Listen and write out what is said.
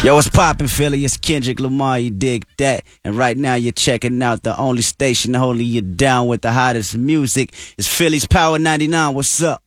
Yo, what's poppin', Philly? It's Kendrick Lamar, you dig that? And right now you're checking out the only station holding you down with the hottest music. It's Philly's Power 99. What's up?